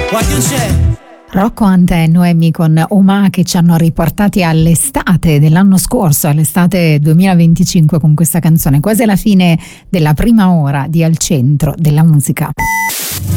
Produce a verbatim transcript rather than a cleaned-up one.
Voglio c'è. Rocco Ante e Noemi con Omà che ci hanno riportati all'estate dell'anno scorso, all'estate duemilaventicinque con questa canzone, quasi alla fine della prima ora di Al Centro della Musica.